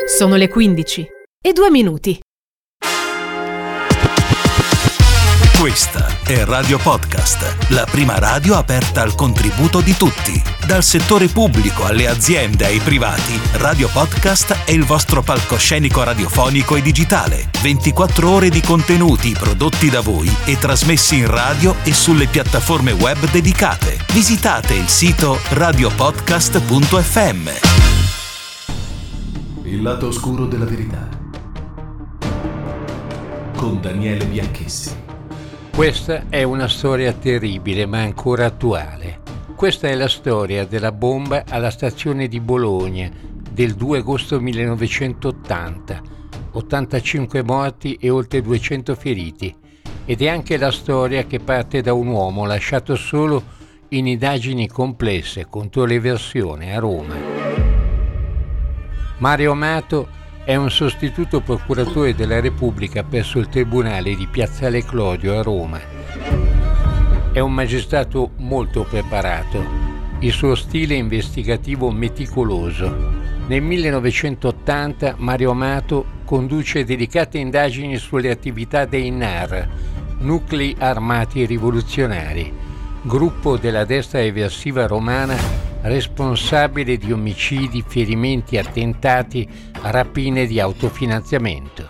Sono le 15:02. Questa è Radio Podcast, la prima radio aperta al contributo di tutti. Dal settore pubblico alle aziende ai privati, Radio Podcast è il vostro palcoscenico radiofonico e digitale. 24 ore di contenuti prodotti da voi e trasmessi in radio e sulle piattaforme web dedicate. Visitate il sito radiopodcast.fm. Il lato oscuro della verità con Daniele Bianchessi. Questa è una storia terribile ma ancora attuale. Questa è la storia della bomba alla stazione di Bologna del 2 agosto 1980. 85 morti e oltre 200 feriti. Ed è anche la storia che parte da un uomo lasciato solo in indagini complesse contro l'eversione a Roma. Mario Amato è un sostituto procuratore della Repubblica presso il Tribunale di Piazzale Clodio a Roma. È un magistrato molto preparato, il suo stile investigativo meticoloso. Nel 1980 Mario Amato conduce delicate indagini sulle attività dei NAR, Nuclei Armati Rivoluzionari, gruppo della destra eversiva romana responsabile di omicidi, ferimenti, attentati, rapine di autofinanziamento.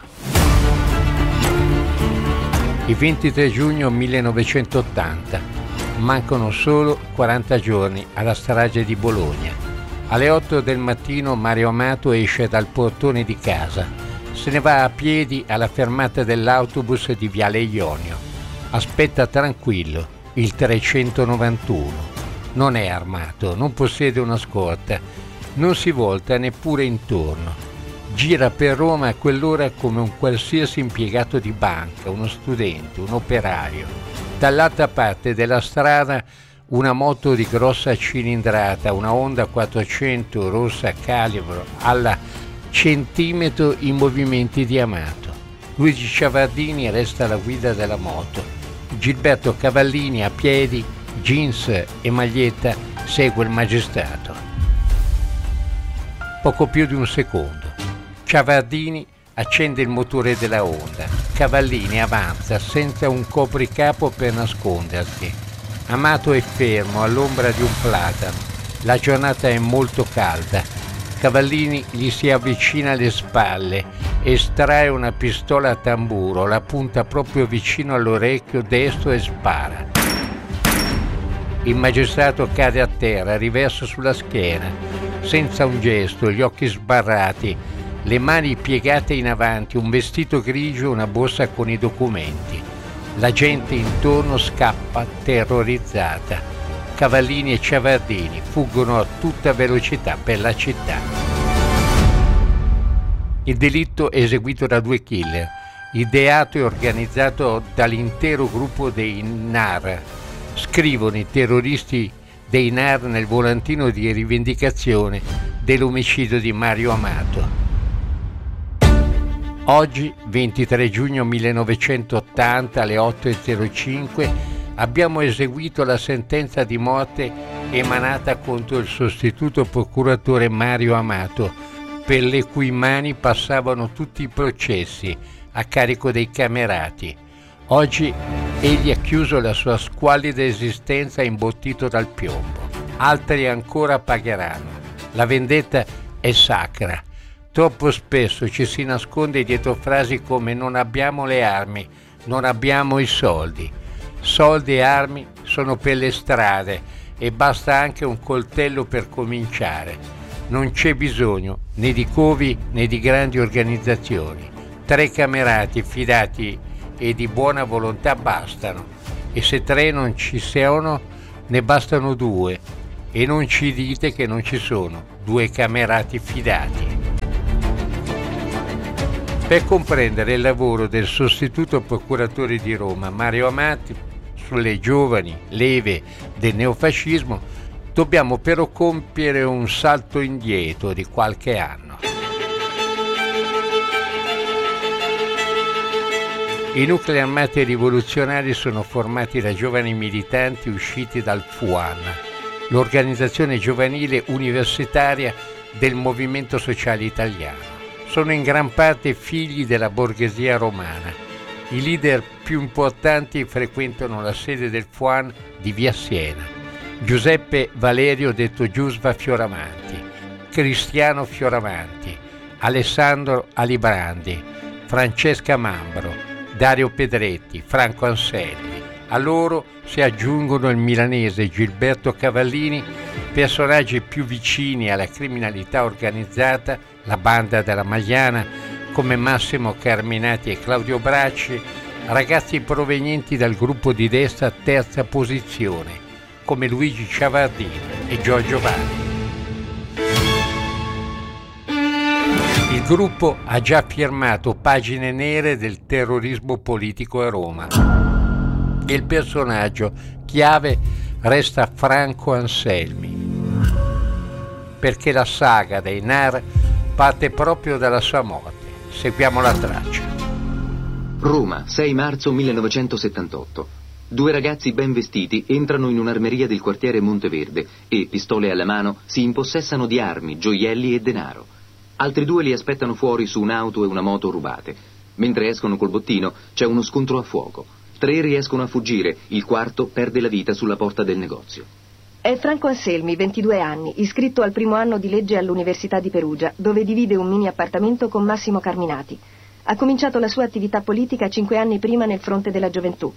Il 23 giugno 1980 mancano solo 40 giorni alla strage di Bologna. Alle 8 del mattino Mario Amato esce dal portone di casa. Se ne va a piedi alla fermata dell'autobus di Viale Ionio. Aspetta tranquillo il 391. Non è armato, non possiede una scorta, non si volta neppure intorno. Gira per Roma a quell'ora come un qualsiasi impiegato di banca, uno studente, un operaio. Dall'altra parte della strada una moto di grossa cilindrata, una Honda 400 rossa calibro alla centimetro i movimenti di Amato. Luigi Ciavardini resta alla guida della moto. Gilberto Cavallini a piedi, jeans e maglietta, segue il magistrato. Poco più di un secondo. Ciavardini accende il motore della Honda. Cavallini avanza senza un copricapo per nascondersi. Amato è fermo all'ombra di un platano. La giornata è molto calda. Cavallini gli si avvicina alle spalle, estrae una pistola a tamburo, la punta proprio vicino all'orecchio destro e spara. Il magistrato cade a terra, riverso sulla schiena, senza un gesto, gli occhi sbarrati, le mani piegate in avanti, un vestito grigio, una borsa con i documenti. La gente intorno scappa terrorizzata. Cavallini e Ciavardini fuggono a tutta velocità per la città. Il delitto è eseguito da due killer, ideato e organizzato dall'intero gruppo dei NAR. Scrivono i terroristi dei NAR nel volantino di rivendicazione dell'omicidio di Mario Amato. Oggi, 23 giugno 1980, alle 8:05, abbiamo eseguito la sentenza di morte emanata contro il sostituto procuratore Mario Amato, per le cui mani passavano tutti i processi a carico dei camerati. Oggi egli ha chiuso la sua squallida esistenza imbottito dal piombo. Altri ancora pagheranno. La vendetta è sacra. Troppo spesso ci si nasconde dietro frasi come non abbiamo le armi, non abbiamo i soldi. Soldi e armi sono per le strade e basta anche un coltello per cominciare. Non c'è bisogno né di covi né di grandi organizzazioni. 3 camerati fidati e di buona volontà bastano, e se 3 non ci sono ne bastano 2, e non ci dite che non ci sono 2 camerati fidati. Per comprendere il lavoro del sostituto procuratore di Roma Mario Amato sulle giovani leve del neofascismo, dobbiamo però compiere un salto indietro di qualche anno. I nuclei armati rivoluzionari sono formati da giovani militanti usciti dal FUAN, l'organizzazione giovanile universitaria del Movimento Sociale Italiano. sono in gran parte figli della borghesia romana. I leader più importanti frequentano la sede del Fuan di via Siena: Giuseppe Valerio detto Giusva Fioravanti, Cristiano Fioravanti, Alessandro Alibrandi, Francesca Mambro, Dario Pedretti, Franco Anselmi. A loro si aggiungono il milanese Gilberto Cavallini, personaggi più vicini alla criminalità organizzata, la banda della Magliana, come Massimo Carminati e Claudio Bracci, ragazzi provenienti dal gruppo di destra Terza Posizione, come Luigi Ciavardini e Giorgio Vanni. Il gruppo ha già firmato pagine nere del terrorismo politico a Roma. E il personaggio chiave resta Franco Anselmi, perché la saga dei NAR parte proprio dalla sua morte. Seguiamo la traccia. Roma, 6 marzo 1978. 2 ragazzi ben vestiti entrano in un'armeria del quartiere Monteverde e, pistole alla mano, si impossessano di armi, gioielli e denaro. Altri 2 li aspettano fuori su un'auto e una moto rubate. Mentre escono col bottino c'è uno scontro a fuoco. 3 riescono a fuggire, il quarto perde la vita sulla porta del negozio. È Franco Anselmi, 22 anni, iscritto al primo anno di legge all'Università di Perugia, dove divide un mini appartamento con Massimo Carminati. Ha cominciato la sua attività politica 5 anni prima nel Fronte della Gioventù.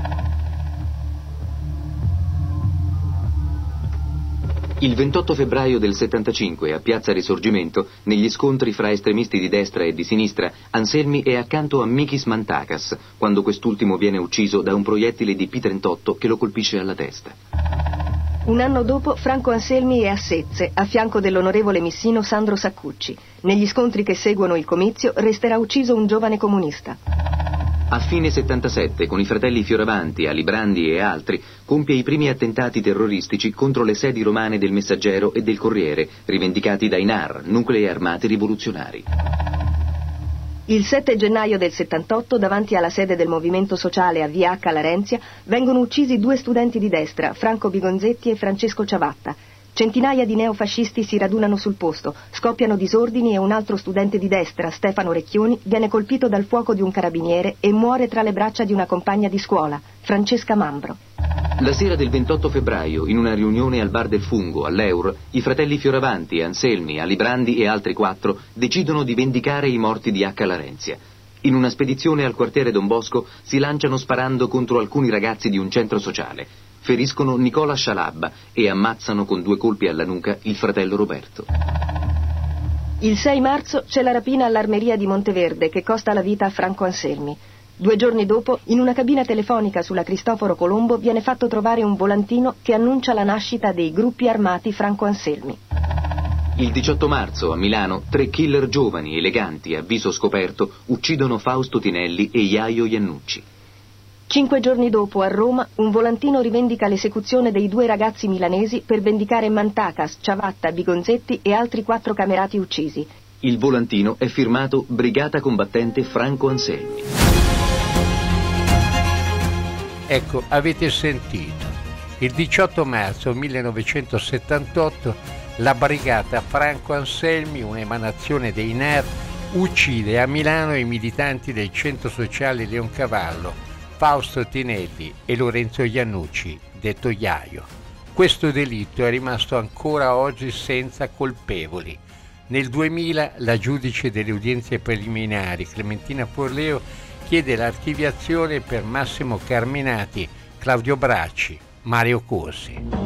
Il 28 febbraio del 75, a Piazza Risorgimento, negli scontri fra estremisti di destra e di sinistra, Anselmi è accanto a Mikis Mantakas, quando quest'ultimo viene ucciso da un proiettile di P38 che lo colpisce alla testa. Un anno dopo, Franco Anselmi è a Sezze, a fianco dell'onorevole missino Sandro Saccucci. Negli scontri che seguono il comizio, resterà ucciso un giovane comunista. A fine 77, con i fratelli Fioravanti, Alibrandi e altri, compie i primi attentati terroristici contro le sedi romane del Messaggero e del Corriere, rivendicati dai NAR, nuclei armati rivoluzionari. Il 7 gennaio del 78, davanti alla sede del Movimento Sociale a via H. Larenzia, vengono uccisi 2 studenti di destra, Franco Bigonzetti e Francesco Ciavatta. Centinaia di neofascisti si radunano sul posto, scoppiano disordini e un altro studente di destra, Stefano Recchioni, viene colpito dal fuoco di un carabiniere e muore tra le braccia di una compagna di scuola, Francesca Mambro. La sera del 28 febbraio, in una riunione al bar del Fungo, all'Eur, i fratelli Fioravanti, Anselmi, Alibrandi e altri 4 decidono di vendicare i morti di H. Larenzia. In una spedizione al quartiere Don Bosco si lanciano sparando contro alcuni ragazzi di un centro sociale. Feriscono Nicola Scialabba e ammazzano con 2 colpi alla nuca il fratello Roberto. Il 6 marzo c'è la rapina all'armeria di Monteverde che costa la vita a Franco Anselmi. 2 giorni dopo, in una cabina telefonica sulla Cristoforo Colombo viene fatto trovare un volantino che annuncia la nascita dei gruppi armati Franco Anselmi. Il 18 marzo a Milano 3 killer giovani, eleganti, a viso scoperto, uccidono Fausto Tinelli e Iaio Iannucci. 5 giorni dopo, a Roma, un volantino rivendica l'esecuzione dei 2 ragazzi milanesi per vendicare Mantakas, Ciavatta, Bigonzetti e altri 4 camerati uccisi. Il volantino è firmato Brigata Combattente Franco Anselmi. Ecco, avete sentito. Il 18 marzo 1978 la Brigata Franco Anselmi, un'emanazione dei NAR, uccide a Milano i militanti del Centro Sociale Leoncavallo, Fausto Tinelli e Lorenzo Iannucci, detto Iaio. Questo delitto è rimasto ancora oggi senza colpevoli. Nel 2000 la giudice delle udienze preliminari, Clementina Forleo, chiede l'archiviazione per Massimo Carminati, Claudio Bracci, Mario Corsi.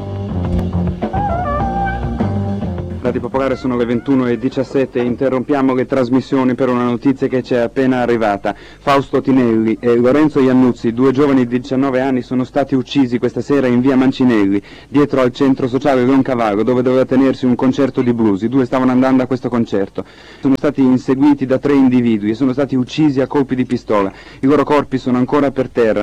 Radio Popolare, sono le 21:17 e interrompiamo le trasmissioni per una notizia che ci è appena arrivata. Fausto Tinelli e Lorenzo Iannuzzi, 2 giovani di 19 anni, sono stati uccisi questa sera in via Mancinelli, dietro al centro sociale Leoncavallo, dove doveva tenersi un concerto di blues. I 2 stavano andando a questo concerto. Sono stati inseguiti da 3 individui e sono stati uccisi a colpi di pistola. I loro corpi sono ancora per terra.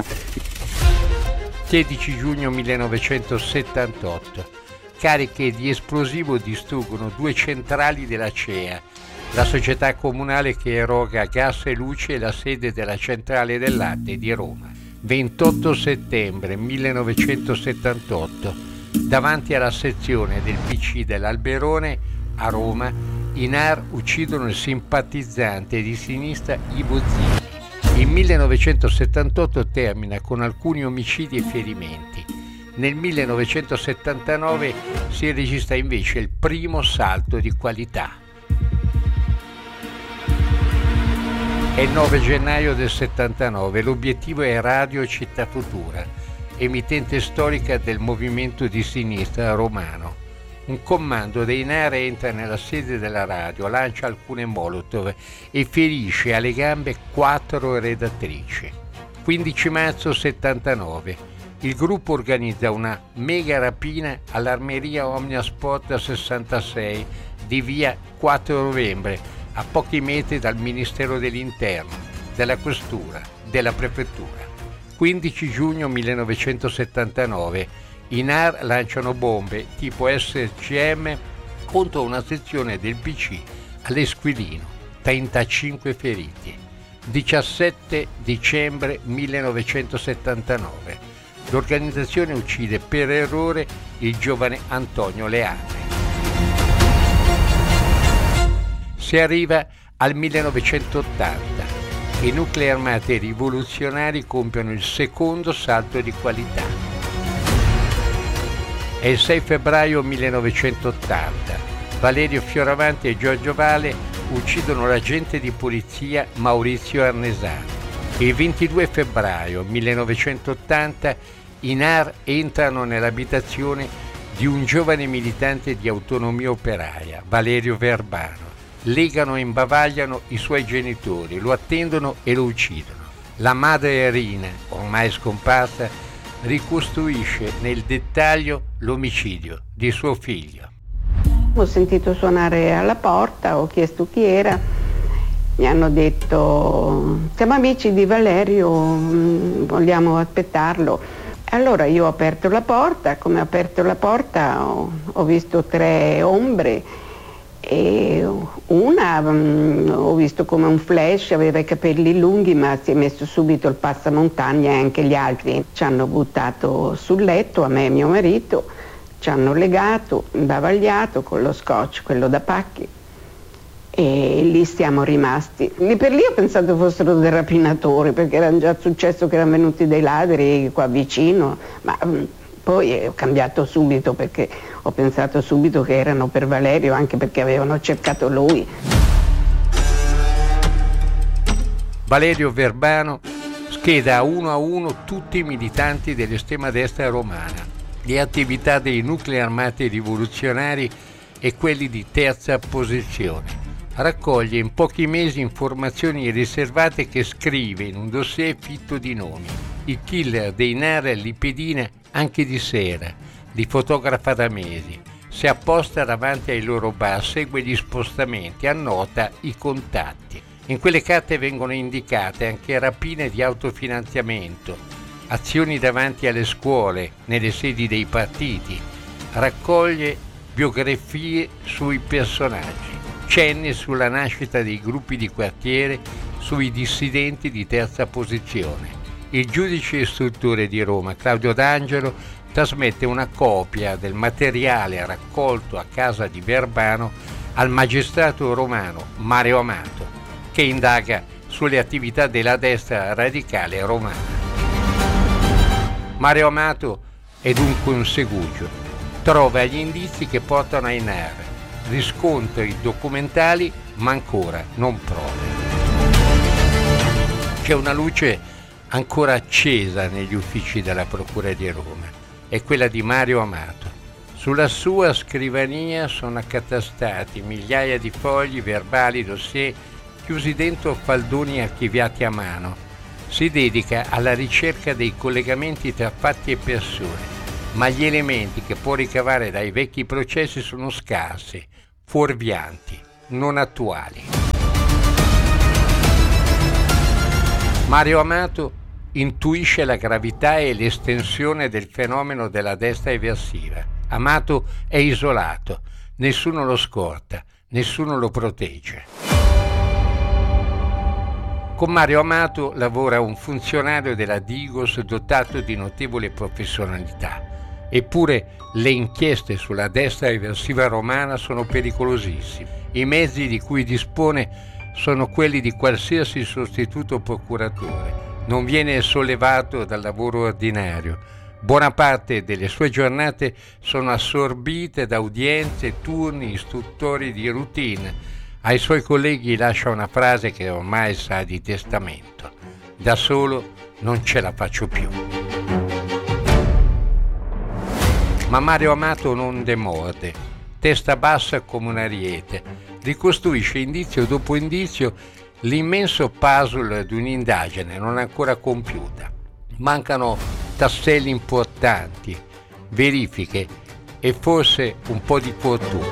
16 giugno 1978. Cariche di esplosivo distruggono 2 centrali della CEA, la società comunale che eroga gas e luce e la sede della centrale del latte di Roma. 28 settembre 1978, davanti alla sezione del PC dell'Alberone a Roma, I NAR uccidono il simpatizzante di sinistra Ivo Zilli. Il 1978 termina con alcuni omicidi e ferimenti. Nel 1979 si registra invece il primo salto di qualità. È il 9 gennaio del 79, l'obiettivo è Radio Città Futura, emittente storica del movimento di sinistra romano. Un comando dei NAR entra nella sede della radio, lancia alcune molotov e ferisce alle gambe 4 redattrici. 15 marzo 79. Il gruppo organizza una mega rapina all'armeria Omnia Sport 66 di via 4 novembre, a pochi metri dal Ministero dell'Interno, della Questura, della Prefettura. 15 giugno 1979. I NAR lanciano bombe tipo SCM contro una sezione del PC all'Esquilino. 35 feriti. 17 dicembre 1979. L'organizzazione uccide per errore il giovane Antonio Leandri. Si arriva al 1980. I nuclei armati rivoluzionari compiono il secondo salto di qualità. È il 6 febbraio 1980. Valerio Fioravanti e Giorgio Vale uccidono l'agente di polizia Maurizio Arnesani. Il 22 febbraio 1980 i NAR entrano nell'abitazione di un giovane militante di Autonomia Operaia, Valerio Verbano. Legano e imbavagliano i suoi genitori, lo attendono e lo uccidono. La madre Irina, ormai scomparsa, ricostruisce nel dettaglio l'omicidio di suo figlio. Ho sentito suonare alla porta, ho chiesto chi era. Mi hanno detto, siamo amici di Valerio, vogliamo aspettarlo. Allora io ho aperto la porta, come ho aperto la porta ho visto 3 ombre e una ho visto come un flash, aveva i capelli lunghi ma si è messo subito il passamontagna e anche gli altri. Ci hanno buttato sul letto, a me e mio marito, ci hanno legato, imbavagliato con lo scotch, quello da pacchi. E lì siamo rimasti. Lì per lì ho pensato fossero dei rapinatori, perché era già successo che erano venuti dei ladri qua vicino, ma poi ho cambiato subito perché ho pensato subito che erano per Valerio, anche perché avevano cercato lui. Valerio Verbano scheda uno a uno tutti i militanti dell'estrema destra romana, le attività dei nuclei armati rivoluzionari e quelli di terza posizione. Raccoglie in pochi mesi informazioni riservate che scrive in un dossier fitto di nomi. Il killer dei NAR li pedina anche di sera, li fotografa da mesi. Si apposta davanti ai loro bar, segue gli spostamenti, annota i contatti. In quelle carte vengono indicate anche rapine di autofinanziamento, azioni davanti alle scuole, nelle sedi dei partiti. Raccoglie biografie sui personaggi. Cenni sulla nascita dei gruppi di quartiere, sui dissidenti di terza posizione. Il giudice istruttore di Roma, Claudio D'Angelo, trasmette una copia del materiale raccolto a casa di Verbano al magistrato romano Mario Amato, che indaga sulle attività della destra radicale romana. Mario Amato è dunque un segugio. Trova gli indizi che portano ai NAR, riscontri documentali ma ancora non prove. C'è una luce ancora accesa negli uffici della Procura di Roma, è quella di Mario Amato. Sulla sua scrivania sono accatastati migliaia di fogli, verbali, dossier chiusi dentro faldoni archiviati a mano. Si dedica alla ricerca dei collegamenti tra fatti e persone, ma gli elementi che può ricavare dai vecchi processi sono scarsi, fuorvianti, non attuali. Mario Amato intuisce la gravità e l'estensione del fenomeno della destra eversiva. Amato è isolato, nessuno lo scorta, nessuno lo protegge. Con Mario Amato lavora un funzionario della Digos dotato di notevole professionalità. Eppure le inchieste sulla destra eversiva romana sono pericolosissime. I mezzi di cui dispone sono quelli di qualsiasi sostituto procuratore. Non viene sollevato dal lavoro ordinario. Buona parte delle sue giornate sono assorbite da udienze, turni, istruttori di routine. Ai suoi colleghi lascia una frase che ormai sa di testamento: da solo non ce la faccio più. Ma Mario Amato non demorde, testa bassa come un ariete, ricostruisce indizio dopo indizio l'immenso puzzle di un'indagine non ancora compiuta. Mancano tasselli importanti, verifiche e forse un po' di fortuna.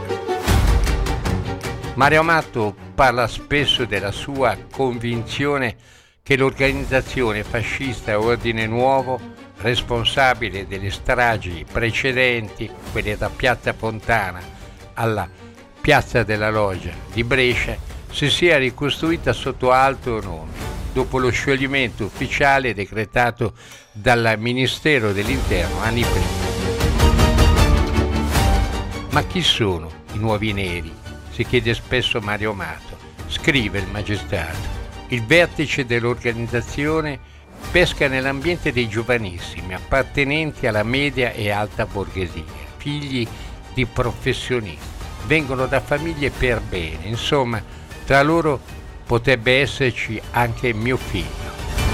Mario Amato parla spesso della sua convinzione che l'organizzazione fascista Ordine Nuovo, responsabile delle stragi precedenti, quelle da Piazza Fontana alla Piazza della Loggia di Brescia, si sia ricostruita sotto altro nome, dopo lo scioglimento ufficiale decretato dal Ministero dell'Interno anni prima. Ma chi sono i nuovi neri? Si chiede spesso Mario Amato. Scrive il magistrato: il vertice dell'organizzazione pesca nell'ambiente dei giovanissimi, appartenenti alla media e alta borghesia, figli di professionisti, vengono da famiglie per bene, insomma, tra loro potrebbe esserci anche mio figlio.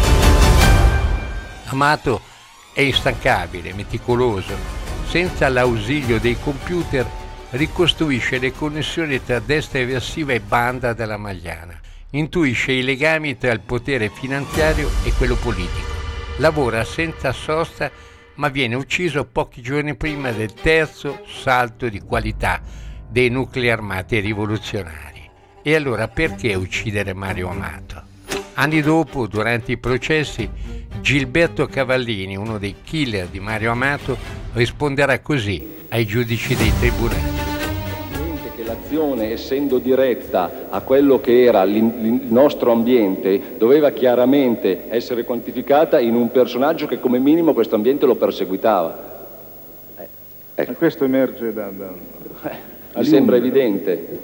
Amato è instancabile, meticoloso, senza l'ausilio dei computer ricostruisce le connessioni tra destra eversiva e banda della Magliana, intuisce i legami tra il potere finanziario e quello politico, lavora senza sosta ma viene ucciso pochi giorni prima del terzo salto di qualità dei nuclei armati rivoluzionari. E allora perché uccidere Mario Amato? Anni dopo, durante i processi, Gilberto Cavallini, uno dei killer di Mario Amato, risponderà così ai giudici dei tribunali. Che l'azione, essendo diretta a quello che era il nostro ambiente, doveva chiaramente essere quantificata in un personaggio che come minimo questo ambiente lo perseguitava. Ecco. Questo emerge da mi sembra evidente.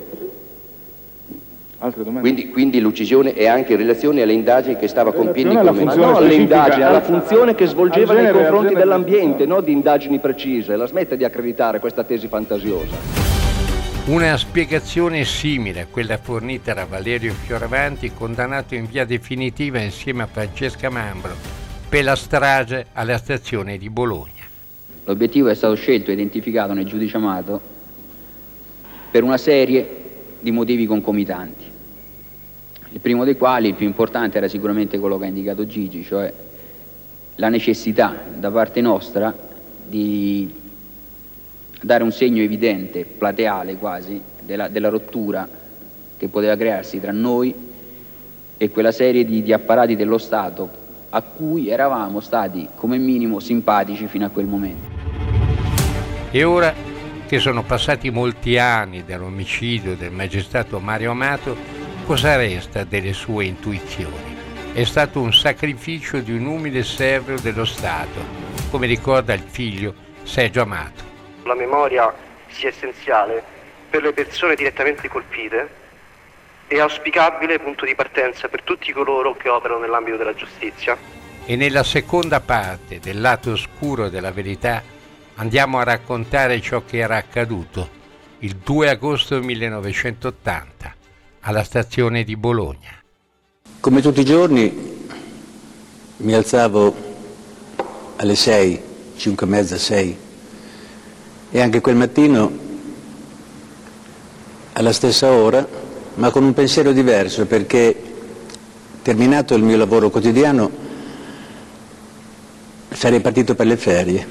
Altre domande? Quindi l'uccisione è anche in relazione alle indagini che stava compiendo in quel momento? No, alle indagini, alla funzione che svolgeva nei confronti dell'ambiente, non di indagini precise. La smetta di accreditare questa tesi fantasiosa. Una spiegazione simile a quella fornita da Valerio Fioravanti, condannato in via definitiva insieme a Francesca Mambro per la strage alla stazione di Bologna. L'obiettivo è stato scelto e identificato nel giudice Amato per una serie di motivi concomitanti. Il primo dei quali, il più importante, era sicuramente quello che ha indicato Gigi, cioè la necessità da parte nostra di dare un segno evidente, plateale quasi, della rottura che poteva crearsi tra noi e quella serie di apparati dello Stato a cui eravamo stati come minimo simpatici fino a quel momento. E ora che sono passati molti anni dall'omicidio del magistrato Mario Amato, cosa resta delle sue intuizioni? È stato un sacrificio di un umile servo dello Stato, come ricorda il figlio Sergio Amato. La memoria sia essenziale per le persone direttamente colpite e auspicabile punto di partenza per tutti coloro che operano nell'ambito della giustizia. E nella seconda parte del lato oscuro della verità andiamo a raccontare ciò che era accaduto il 2 agosto 1980 alla stazione di Bologna. Come tutti i giorni mi alzavo alle 6, 5 e mezza, 6, e anche quel mattino alla stessa ora, ma con un pensiero diverso, perché terminato il mio lavoro quotidiano sarei partito per le ferie.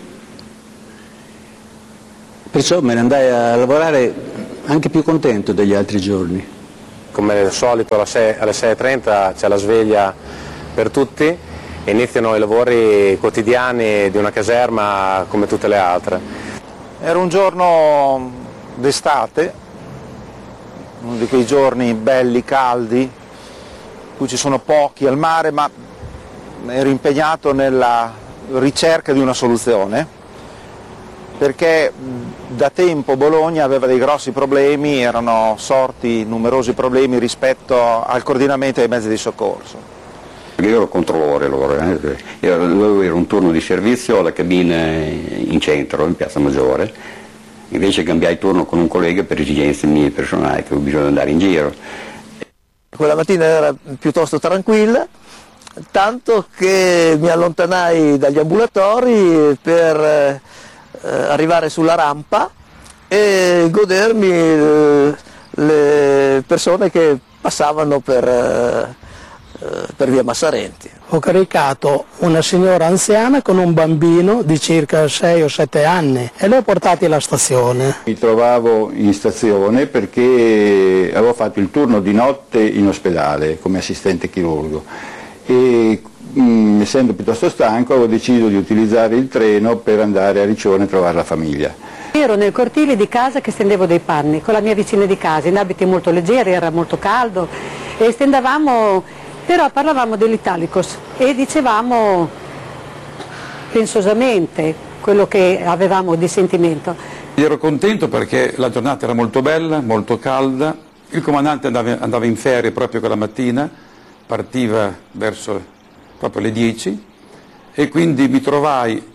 Perciò me ne andai a lavorare anche più contento degli altri giorni. Come al solito alle 6:30 c'è la sveglia per tutti e iniziano i lavori quotidiani di una caserma come tutte le altre. Era un giorno d'estate, uno di quei giorni belli, caldi, in cui ci sono pochi al mare, ma ero impegnato nella ricerca di una soluzione. perché da tempo Bologna aveva dei grossi problemi, erano sorti numerosi problemi rispetto al coordinamento dei mezzi di soccorso. Io ero controllore allora, dovevo avere un turno di servizio alla cabina in centro, in Piazza Maggiore, invece cambiai turno con un collega per esigenze mie personali, che avevo bisogno di andare in giro. Quella mattina era piuttosto tranquilla, tanto che mi allontanai dagli ambulatori per arrivare sulla rampa e godermi le persone che passavano per via Massarenti. Ho caricato una signora anziana con un bambino di circa 6 o 7 anni e li ho portati alla stazione. Mi trovavo in stazione perché avevo fatto il turno di notte in ospedale come assistente chirurgo e essendo piuttosto stanco avevo deciso di utilizzare il treno per andare a Riccione a trovare la famiglia. Ero nel cortile di casa che stendevo dei panni con la mia vicina di casa, in abiti molto leggeri, era molto caldo e stendavamo. Però parlavamo dell'Italicus e dicevamo pensosamente quello che avevamo di sentimento. Ero contento perché la giornata era molto bella, molto calda, il comandante andava in ferie proprio quella mattina, partiva verso proprio le 10 e quindi mi trovai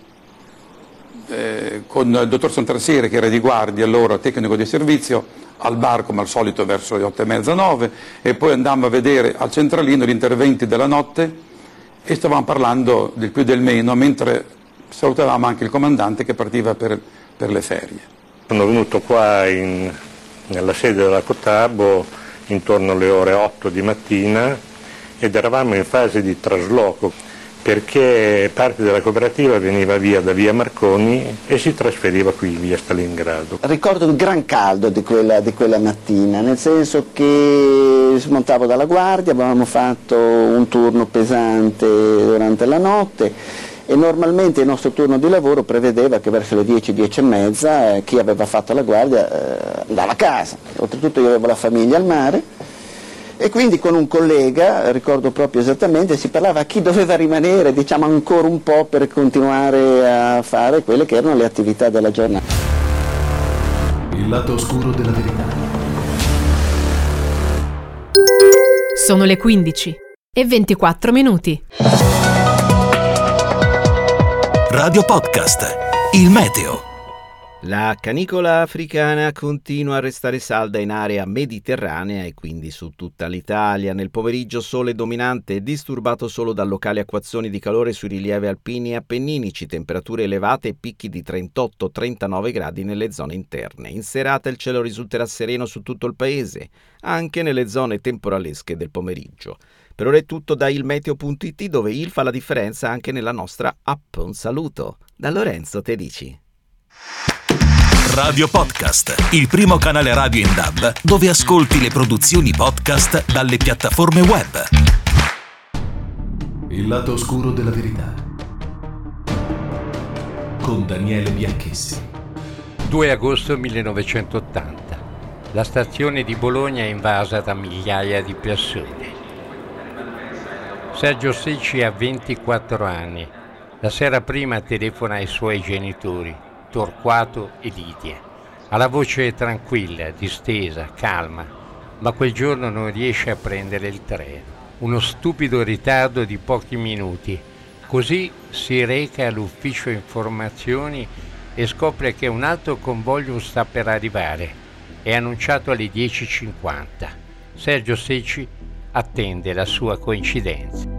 con il dottor Santarsiere, che era di guardia allora, tecnico di servizio, al bar come al solito verso le 8:30, 9, e poi andammo a vedere al centralino gli interventi della notte e stavamo parlando del più del meno mentre salutavamo anche il comandante che partiva per le ferie. Sono venuto qua nella sede della Cotabo intorno alle ore 8 di mattina ed eravamo in fase di trasloco perché parte della cooperativa veniva via da via Marconi e si trasferiva qui via Stalingrado. Ricordo il gran caldo di quella mattina, nel senso che smontavo dalla guardia, avevamo fatto un turno pesante durante la notte e normalmente il nostro turno di lavoro prevedeva che verso le 10, 10:30 chi aveva fatto la guardia andava a casa. Oltretutto io avevo la famiglia al mare. E quindi con un collega, ricordo proprio esattamente, si parlava a chi doveva rimanere, diciamo, ancora un po' per continuare a fare quelle che erano le attività della giornata. Il lato oscuro della verità. Sono le 15:24. Radio Podcast, il meteo. La canicola africana continua a restare salda in area mediterranea e quindi su tutta l'Italia. Nel pomeriggio sole dominante e disturbato solo da locali acquazzoni di calore sui rilievi alpini e appenninici, temperature elevate e picchi di 38-39 gradi nelle zone interne. In serata il cielo risulterà sereno su tutto il paese, anche nelle zone temporalesche del pomeriggio. Per ora è tutto da ilmeteo.it, dove il fa la differenza anche nella nostra app. Un saluto da Lorenzo Tedici. Radio Podcast, il primo canale radio in DAB dove ascolti le produzioni podcast dalle piattaforme web. Il lato oscuro della verità. Con Daniele Bianchessi. 2 agosto 1980. La stazione di Bologna è invasa da migliaia di persone. Sergio Secci ha 24 anni. La sera prima telefona ai suoi genitori, Torquato e Lidia. Ha la voce tranquilla, distesa, calma, ma quel giorno non riesce a prendere il treno. Uno stupido ritardo di pochi minuti. Così si reca all'ufficio informazioni e scopre che un altro convoglio sta per arrivare. È annunciato alle 10:50. Sergio Secci attende la sua coincidenza.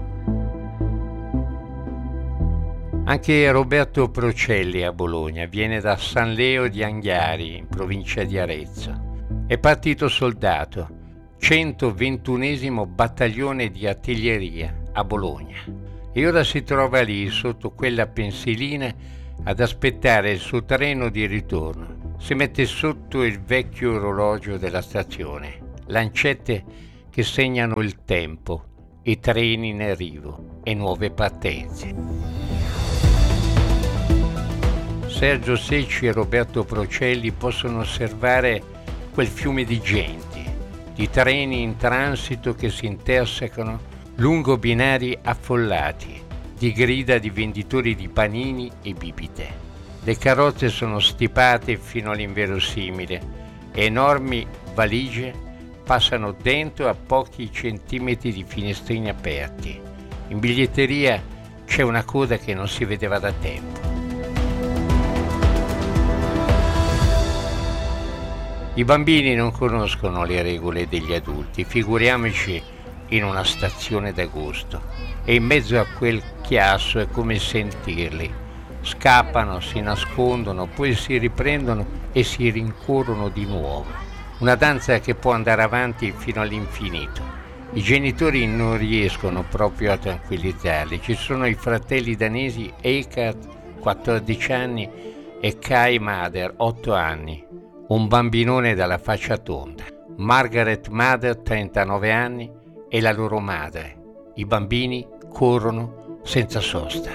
Anche Roberto Procelli a Bologna viene da San Leo di Anghiari, in provincia di Arezzo. È partito soldato, 121° battaglione di artiglieria a Bologna. E ora si trova lì, sotto quella pensilina, ad aspettare il suo treno di ritorno. Si mette sotto il vecchio orologio della stazione, lancette che segnano il tempo, i treni in arrivo e nuove partenze. Sergio Secci e Roberto Procelli possono osservare quel fiume di genti, di treni in transito che si intersecano lungo binari affollati, di grida di venditori di panini e bibite. Le carrozze sono stipate fino all'inverosimile e enormi valigie passano dentro a pochi centimetri di finestrini aperti. In biglietteria c'è una coda che non si vedeva da tempo. I bambini non conoscono le regole degli adulti, figuriamoci in una stazione d'agosto, e in mezzo a quel chiasso è come sentirli. Scappano, si nascondono, poi si riprendono e si rincorrono di nuovo. Una danza che può andare avanti fino all'infinito. I genitori non riescono proprio a tranquillizzarli. Ci sono i fratelli danesi Eikard, 14 anni, e Kai Mader, 8 anni. Un bambinone dalla faccia tonda. Margaret Mader, 39 anni, e la loro madre. I bambini corrono senza sosta.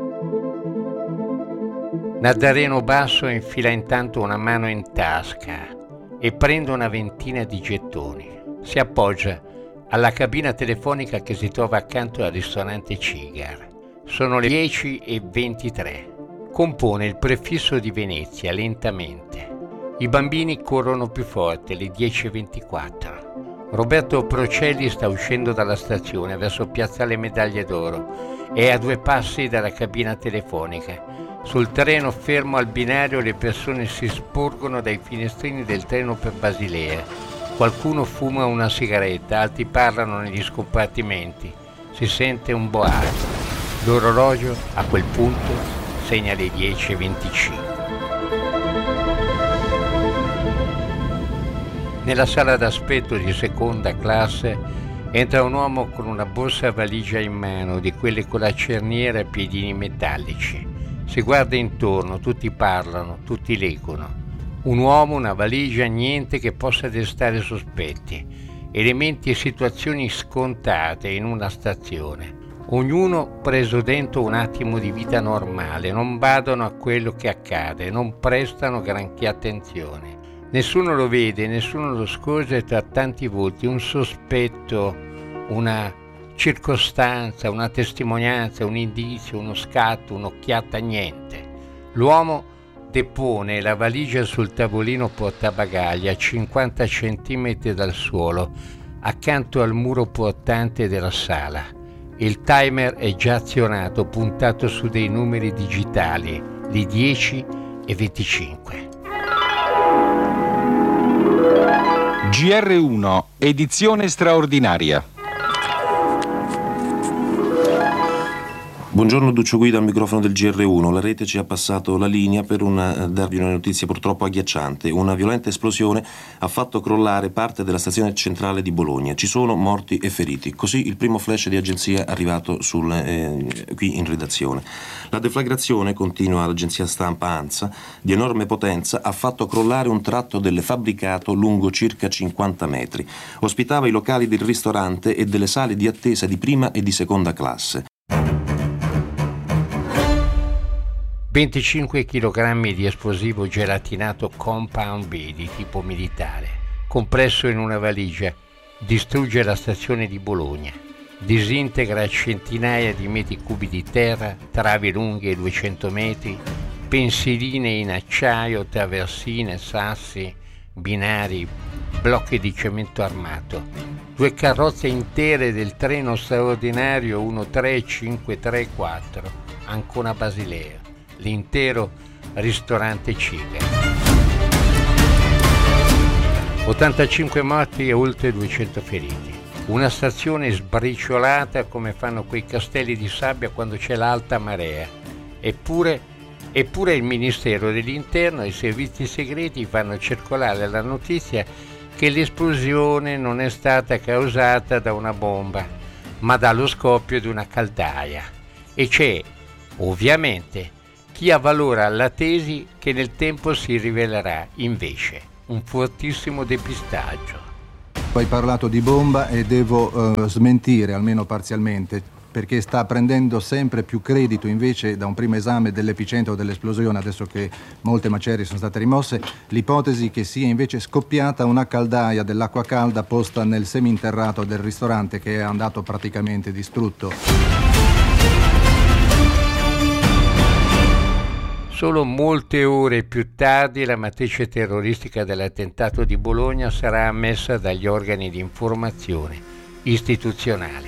Nazareno Basso infila intanto una mano in tasca e prende una ventina di gettoni. Si appoggia alla cabina telefonica che si trova accanto al ristorante Cigar. Sono le 10:23. Compone il prefisso di Venezia lentamente. I bambini corrono più forte, le 10:24. Roberto Procelli sta uscendo dalla stazione verso Piazzale Medaglie d'Oro. È a 2 passi dalla cabina telefonica. Sul treno fermo al binario le persone si sporgono dai finestrini del treno per Basilea. Qualcuno fuma una sigaretta, altri parlano negli scompartimenti. Si sente un boato. L'orologio a quel punto segna le 10:25. Nella sala d'aspetto di seconda classe entra un uomo con una borsa valigia in mano, di quelle con la cerniera e piedini metallici. Si guarda intorno, tutti parlano, tutti leggono. Un uomo, una valigia, niente che possa destare sospetti. Elementi e situazioni scontate in una stazione. Ognuno preso dentro un attimo di vita normale, non badano a quello che accade, non prestano granché attenzione. Nessuno lo vede, nessuno lo scorge tra tanti volti, un sospetto, una circostanza, una testimonianza, un indizio, uno scatto, un'occhiata, niente. L'uomo depone la valigia sul tavolino portabagagli a 50 centimetri dal suolo, accanto al muro portante della sala. Il timer è già azionato, puntato su dei numeri digitali, le 10:25. GR1, edizione straordinaria. Buongiorno, Duccio Guida al microfono del GR1. La rete ci ha passato la linea per darvi una notizia purtroppo agghiacciante. Una violenta esplosione ha fatto crollare parte della stazione centrale di Bologna. Ci sono morti e feriti. Così il primo flash di agenzia arrivato qui in redazione. La deflagrazione, continua l'agenzia stampa ANSA, di enorme potenza, ha fatto crollare un tratto del fabbricato lungo circa 50 metri. Ospitava i locali del ristorante e delle sale di attesa di prima e di seconda classe. 25 kg di esplosivo gelatinato Compound B di tipo militare, compresso in una valigia, distrugge la stazione di Bologna, disintegra centinaia di metri cubi di terra, travi lunghe 200 metri, pensiline in acciaio, traversine, sassi, binari, blocchi di cemento armato, 2 carrozze intere del treno straordinario 13534, Ancona Basilea, l'intero ristorante Cigar. 85 morti e oltre 200 feriti. Una stazione sbriciolata come fanno quei castelli di sabbia quando c'è l'alta marea. Eppure il Ministero dell'Interno e i servizi segreti fanno circolare la notizia che l'esplosione non è stata causata da una bomba, ma dallo scoppio di una caldaia. E c'è, ovviamente, chi avvalora la tesi che nel tempo si rivelerà invece un fortissimo depistaggio. Hai parlato di bomba e devo smentire almeno parzialmente, perché sta prendendo sempre più credito invece da un primo esame dell'epicentro dell'esplosione, adesso che molte macerie sono state rimosse, l'ipotesi che sia invece scoppiata una caldaia dell'acqua calda posta nel seminterrato del ristorante, che è andato praticamente distrutto. Solo molte ore più tardi la matrice terroristica dell'attentato di Bologna sarà ammessa dagli organi di informazione istituzionali.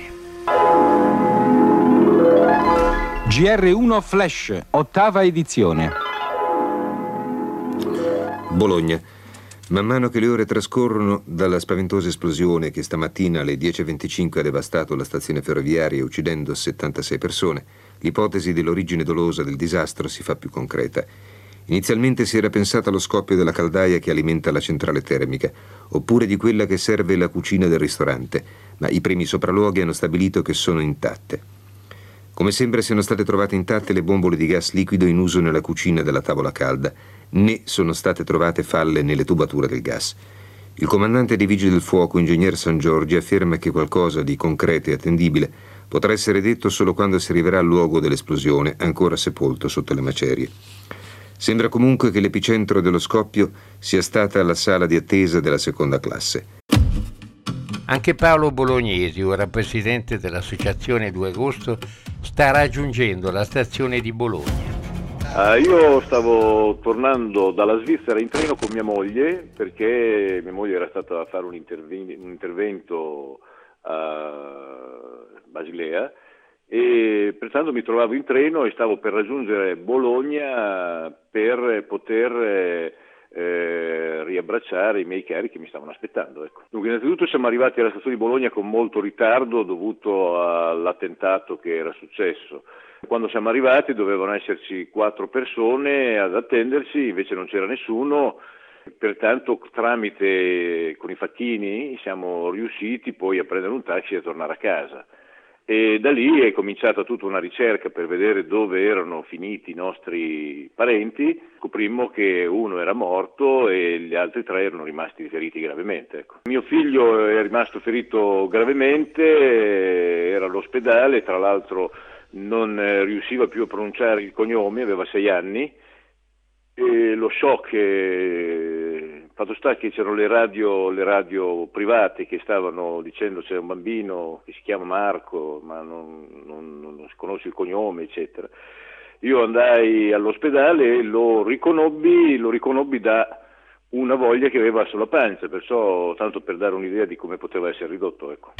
GR1 Flash, 8ª edizione. Bologna. Man mano che le ore trascorrono dalla spaventosa esplosione che stamattina alle 10:25 ha devastato la stazione ferroviaria uccidendo 76 persone, l'ipotesi dell'origine dolosa del disastro si fa più concreta. Inizialmente si era pensato allo scoppio della caldaia che alimenta la centrale termica, oppure di quella che serve la cucina del ristorante, ma i primi sopralluoghi hanno stabilito che sono intatte. Come sembra siano state trovate intatte le bombole di gas liquido in uso nella cucina della tavola calda, né sono state trovate falle nelle tubature del gas. Il comandante dei Vigili del Fuoco, ingegner San Giorgi, afferma che qualcosa di concreto e attendibile potrà essere detto solo quando si arriverà al luogo dell'esplosione, ancora sepolto sotto le macerie. Sembra comunque che l'epicentro dello scoppio sia stata la sala di attesa della seconda classe. Anche Paolo Bolognesi, ora presidente dell'associazione 2 agosto, sta raggiungendo la stazione di Bologna. Io stavo tornando dalla Svizzera in treno con mia moglie, perché mia moglie era stata a fare un intervento a Basilea, e pertanto mi trovavo in treno e stavo per raggiungere Bologna per poter riabbracciare i miei cari che mi stavano aspettando. Ecco. Dunque, innanzitutto siamo arrivati alla stazione di Bologna con molto ritardo dovuto all'attentato che era successo. Quando siamo arrivati dovevano esserci 4 persone ad attenderci, invece non c'era nessuno, pertanto tramite con i facchini siamo riusciti poi a prendere un taxi e a tornare a casa. E da lì è cominciata tutta una ricerca per vedere dove erano finiti i nostri parenti. Scoprimmo che uno era morto e gli altri 3 erano rimasti feriti gravemente. Ecco. Mio figlio è rimasto ferito gravemente, era all'ospedale, tra l'altro non riusciva più a pronunciare il cognome, aveva 6 anni, e lo shock, fatto sta che c'erano le radio private che stavano dicendo c'è un bambino che si chiama Marco ma non si conosce il cognome, eccetera. Io andai all'ospedale e lo riconobbi da una voglia che aveva sulla pancia, perciò tanto per dare un'idea di come poteva essere ridotto. Ecco.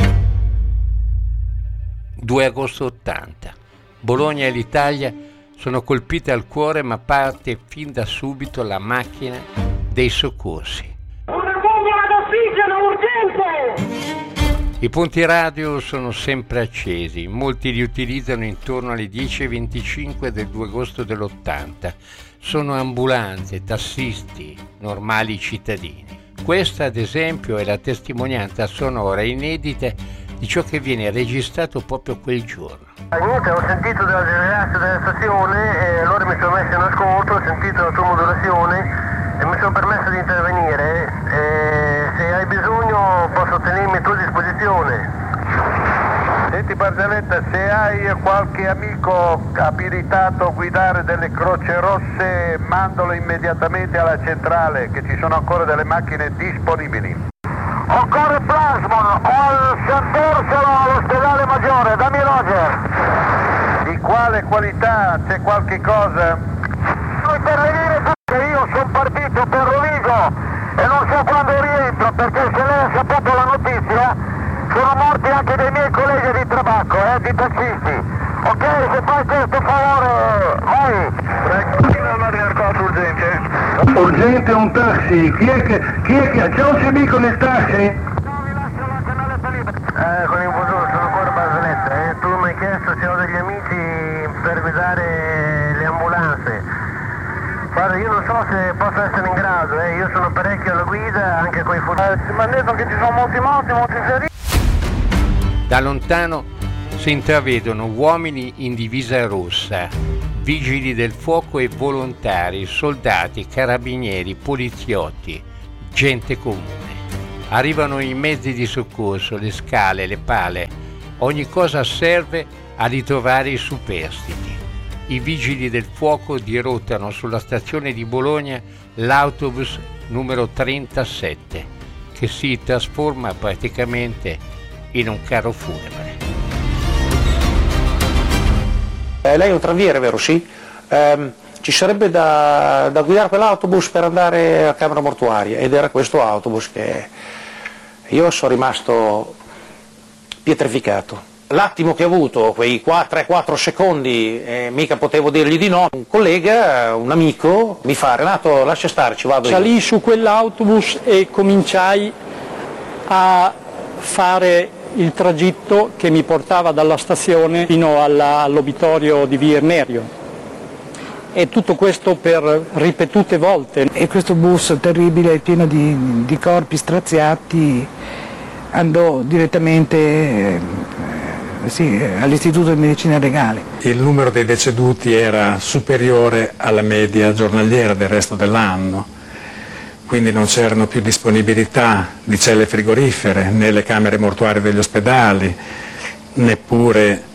2 agosto 80. Bologna e l'Italia sono colpite al cuore, ma parte fin da subito la macchina dei soccorsi. Una bombola d'ossigeno urgente! I punti radio sono sempre accesi, molti li utilizzano intorno alle 10:25 del 2 agosto dell'80. Sono ambulanze, tassisti, normali cittadini. Questa, ad esempio, è la testimonianza sonora inedita di ciò che viene registrato proprio quel giorno. Niente, ho sentito dalla ragazza della stazione e allora mi sono messo in ascolto, ho sentito la tua modulazione e mi sono permesso di intervenire. Se hai bisogno posso tenermi a tua disposizione. Senti Barzelletta, se hai qualche amico abilitato a guidare delle Croce Rosse, mandalo immediatamente alla centrale, che ci sono ancora delle macchine disponibili. Occorre plasma, ho il Sant'Orsola all'ospedale maggiore, dammi Roger. Di quale qualità? C'è qualche cosa? Devo intervenire perché io sono partito per Rovigo e non so quando rientro, perché se lei ha saputo la notizia sono morti anche dei miei colleghi di tabacco, di tassisti. Ok, se fai questo favore, vai. Prego, al matriarcato urgente. Urgente un taxi, chi è che c'è un amico nel taxi? Con il buongiorno, sono ancora Barzelletta, tu mi hai chiesto se ho degli amici per guidare le ambulanze. Guarda, io non so se posso essere in grado, io sono parecchio alla guida, anche con i fucili. Mi hanno detto che ci sono molti morti, molti feriti. Da lontano si intravedono uomini in divisa rossa, vigili del fuoco e volontari, soldati, carabinieri, poliziotti, gente comune. Arrivano i mezzi di soccorso, le scale, le pale. Ogni cosa serve a ritrovare i superstiti. I vigili del fuoco dirottano sulla stazione di Bologna l'autobus numero 37, che si trasforma praticamente in un carro funebre. Lei è un tranviere, vero? Sì? ci sarebbe da guidare quell'autobus per andare a camera mortuaria, ed era questo autobus che io sono rimasto pietrificato. L'attimo che ho avuto, quei 3-4 secondi, mica potevo dirgli di no. Un collega, un amico, mi fa: Renato, lascia stare, ci vado io. Salì su quell'autobus e cominciai a fare il tragitto che mi portava dalla stazione fino all'obitorio di Via Irnerio. E tutto questo per ripetute volte. E questo bus terribile, pieno di corpi straziati, andò direttamente all'Istituto di Medicina Legale. Il numero dei deceduti era superiore alla media giornaliera del resto dell'anno, quindi non c'erano più disponibilità di celle frigorifere nelle camere mortuarie degli ospedali, neppure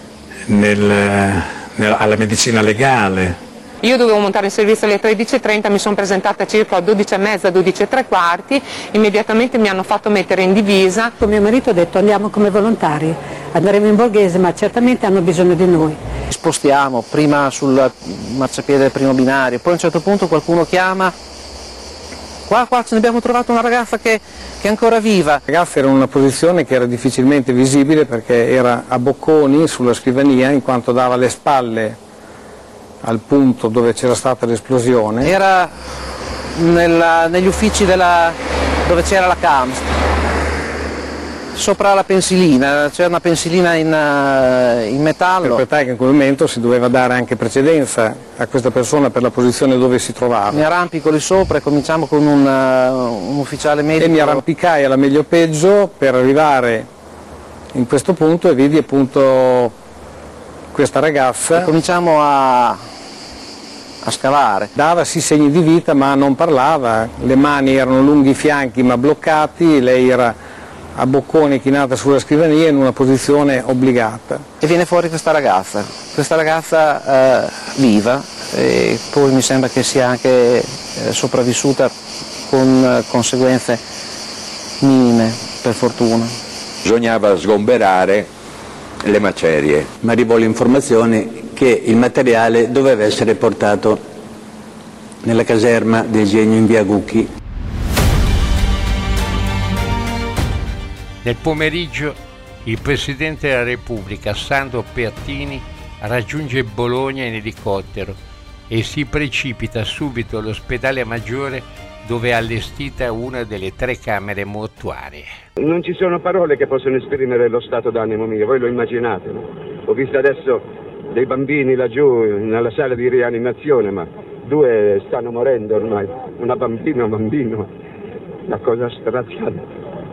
alla medicina legale. Io dovevo montare in servizio alle 13:30, mi sono presentata circa alle 12:30, 12:15, immediatamente mi hanno fatto mettere in divisa. Con mio marito ho detto: andiamo come volontari, andremo in Borghese, ma certamente hanno bisogno di noi. Spostiamo prima sul marciapiede del primo binario, poi a un certo punto qualcuno chiama: qua ce ne abbiamo trovato una ragazza che è ancora viva. La ragazza era in una posizione che era difficilmente visibile perché era a bocconi sulla scrivania, in quanto dava le spalle al punto dove c'era stata l'esplosione. Era negli uffici dove c'era la CAMST, sopra la pensilina, c'era una pensilina in metallo. Interpretai che in quel momento si doveva dare anche precedenza a questa persona per la posizione dove si trovava. Mi arrampico lì sopra e cominciamo con un ufficiale medico. E mi arrampicai alla meglio peggio per arrivare in questo punto e vidi appunto questa ragazza. E cominciamo a scavare. Dava sì segni di vita ma non parlava, le mani erano lunghi i fianchi ma bloccati, lei era a bocconi chinata sulla scrivania in una posizione obbligata. E viene fuori questa ragazza viva, e poi mi sembra che sia anche sopravvissuta con conseguenze minime, per fortuna. Bisognava sgomberare le macerie. Ma arrivò l'informazione che il materiale doveva essere portato nella caserma del Genio in via Gucchi. Nel pomeriggio il Presidente della Repubblica, Sandro Pertini, raggiunge Bologna in elicottero e si precipita subito all'ospedale Maggiore, dove è allestita una delle 3 camere mortuarie. Non ci sono parole che possono esprimere lo stato d'animo mio, voi lo immaginate, no? Ho visto adesso dei bambini laggiù nella sala di rianimazione, ma 2 stanno morendo ormai, una bambina e un bambino, una cosa straziante.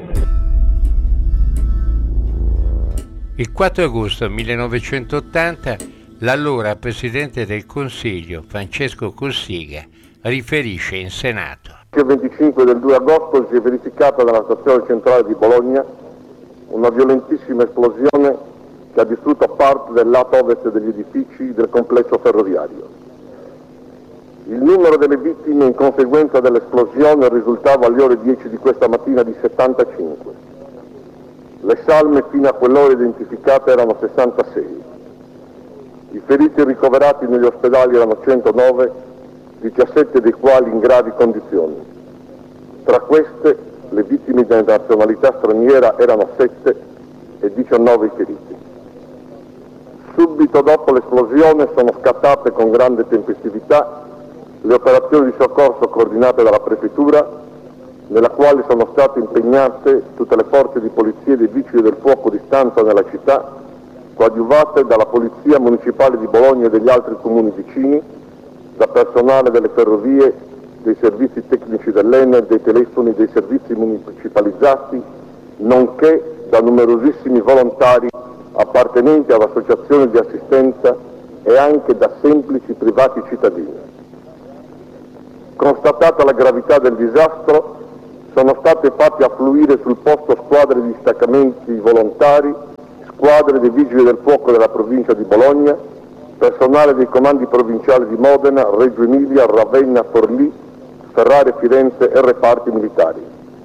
Il 4 agosto 1980 l'allora Presidente del Consiglio, Francesco Cossiga, riferisce in Senato. Il 25 del 2 agosto si è verificata nella stazione centrale di Bologna una violentissima esplosione che ha distrutto parte del lato ovest degli edifici del complesso ferroviario. Il numero delle vittime in conseguenza dell'esplosione risultava alle ore 10 di questa mattina di 75. Le salme fino a quell'ora identificate erano 66. I feriti ricoverati negli ospedali erano 109, 17 dei quali in gravi condizioni. Tra queste, le vittime di nazionalità straniera erano 7 e 19 i feriti. Subito dopo l'esplosione sono scattate con grande tempestività le operazioni di soccorso coordinate dalla Prefettura, nella quale sono state impegnate tutte le forze di polizia e dei vigili del fuoco di stanza nella città, coadiuvate dalla Polizia Municipale di Bologna e degli altri comuni vicini, da personale delle ferrovie, dei servizi tecnici dell'Enel, dei telefoni, dei servizi municipalizzati, nonché da numerosissimi volontari appartenenti ad associazioni di assistenza e anche da semplici privati cittadini. Constatata la gravità del disastro, sono state fatte affluire sul posto squadre di distaccamenti volontari, squadre dei vigili del fuoco della provincia di Bologna, personale dei comandi provinciali di Modena, Reggio Emilia, Ravenna, Forlì, Ferrara e Firenze e reparti militari.